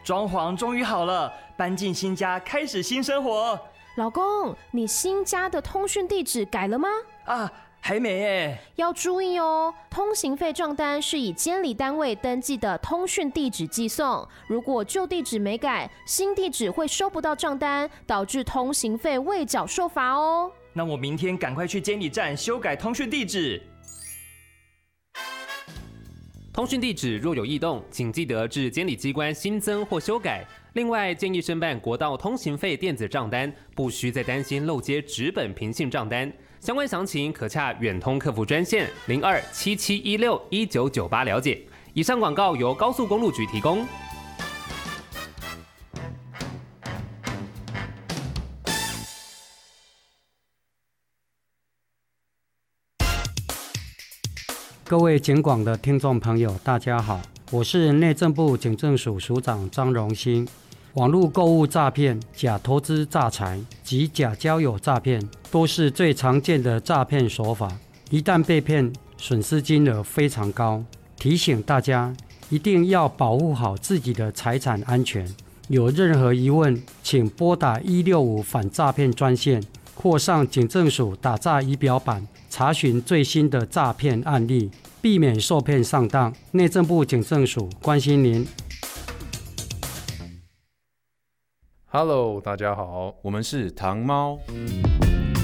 装潢终于好了，搬进新家，开始新生活。 老公，你新家的通讯地址改了吗？ 啊，还没耶。 要注意哦，通行费账单是以监理单位登记的通讯地址寄送，如果旧地址没改，新地址会收不到账单，导致通行费未缴受罚哦。 那我明天赶快去监理站修改通讯地址。 通讯地址若有异动，请记得至监理机关新增或修改。另外，建议申办国道通行费电子账单，不需再担心漏接纸本平信账单。相关详情可洽远通客服专线0277161998了解。以上广告由高速公路局提供。 各位警广的听众朋友，大家好，我是内政部警政署署长张荣兴。网络购物诈骗、假投资诈财及假交友诈骗都是最常见的诈骗手法，一旦被骗，损失金额非常高。提醒大家一定要保护好自己的财产安全。有任何疑问，请拨打165反诈骗专线，或上警政署打诈仪表板查询最新的诈骗案例，避免受骗上当。内政部警政署关心您。 Hello， 大家好，我们是糖猫。